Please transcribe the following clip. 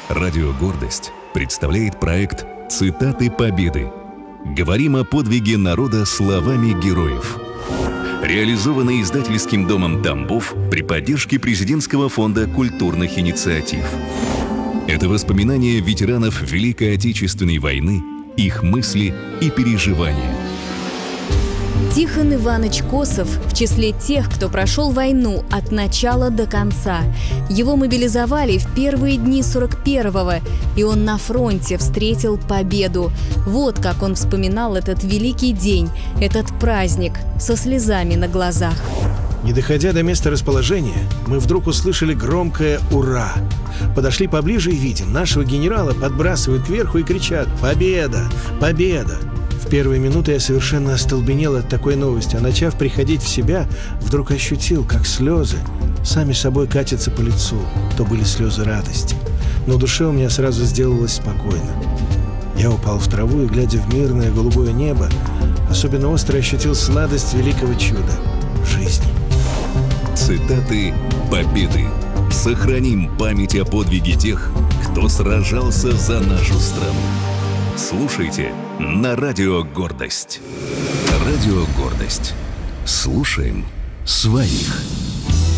Радио «Гордость» представляет проект «Цитаты Победы». Говорим о подвиге народа словами героев. Реализованный издательским домом «Тамбов» при поддержке Президентского фонда культурных инициатив. Это воспоминания ветеранов Великой Отечественной войны, их мысли и переживания. Тихон Иванович Косов в числе тех, кто прошел войну от начала до конца. Его мобилизовали в первые дни 41-го, и он на фронте встретил победу. Вот как он вспоминал этот великий день, этот праздник, со слезами на глазах. Не доходя до места расположения, мы вдруг услышали громкое «Ура!». Подошли поближе и видим, нашего генерала подбрасывают кверху и кричат «Победа! Победа!». В первые минуты я совершенно остолбенел от такой новости, а начав приходить в себя, вдруг ощутил, как слезы сами собой катятся по лицу. То были слезы радости. Но душе у меня сразу сделалось спокойно. Я упал в траву и, глядя в мирное голубое небо, особенно остро ощутил сладость великого чуда – жизни. Цитаты Победы. Сохраним память о подвиге тех, кто сражался за нашу страну. Слушайте на Радио «Гордость». Радио «Гордость». Слушаем своих.